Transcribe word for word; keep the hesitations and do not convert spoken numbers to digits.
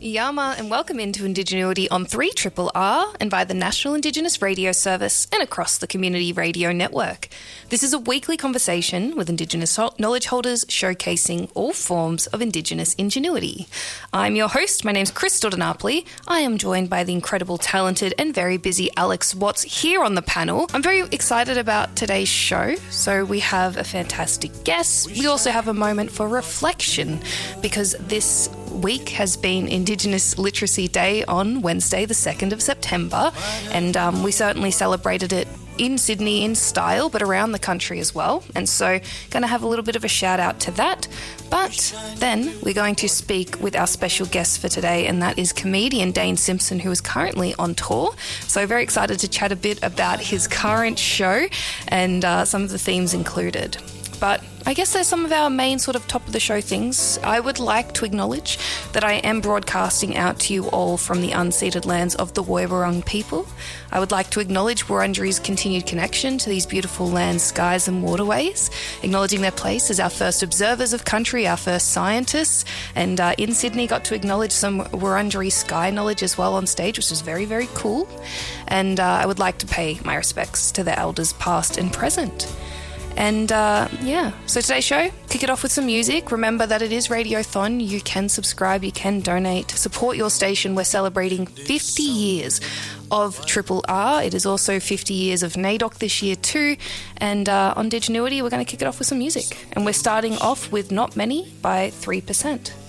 Yama, and welcome into Indigenuity on three R R R and by the National Indigenous Radio Service and across the Community Radio Network. This is a weekly conversation with Indigenous knowledge holders showcasing all forms of Indigenous ingenuity. I'm your host. My name's Chris Dodonapoli. I am joined by the incredible, talented and very busy Alex Watts here on the panel. I'm very excited about today's show. So we have a fantastic guest. We also have a moment for reflection because this week has been Indigenous Literacy Day on Wednesday, the second of September, and um, we certainly celebrated it in Sydney in style, but around the country as well. And so going to have a little bit of a shout out to that. But then we're going to speak with our special guest for today, and that is comedian Dane Simpson, who is currently on tour. So very excited to chat a bit about his current show and uh, some of the themes included. But I guess there's some of our main sort of top of the show things. I would like to acknowledge that I am broadcasting out to you all from the unceded lands of the Woiwurrung people. I would like to acknowledge Wurundjeri's continued connection to these beautiful lands, skies and waterways, acknowledging their place as our first observers of country, our first scientists, and uh, in Sydney got to acknowledge some Wurundjeri sky knowledge as well on stage, which was very, very cool. And uh, I would like to pay my respects to the elders past and present. And uh, yeah, so today's show, kick it off with some music. Remember that it is Radiothon. You can subscribe, you can donate, support your station. We're celebrating fifty years of Triple R. It is also fifty years of NAIDOC this year too. And uh, on Indigenuity, we're going to kick it off with some music. And we're starting off with Not Many by three percent.